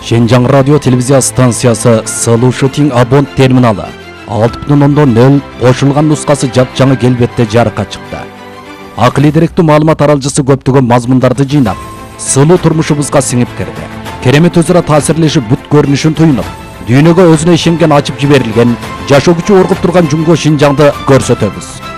Şenjan Radyo Televizya Stansiyası Sılı Şuting Abont Terminалы 6.0 qo'shilgan nusxasi jap-жаңы kelbetте жарыққа chiqdi. Aqli direktu ma'lumot taralgısı көптөгөн mazmunlardı жыйнап, сылуу turmuşubuzga singib kirdi. Keremet özüra ta'sirleşip but görünüşün tuyunup, dünyögө özüne işengen açıp jiberilgen, жашоо күчү оргуп турган Жумго Шинжаңды көрсөтөбүз.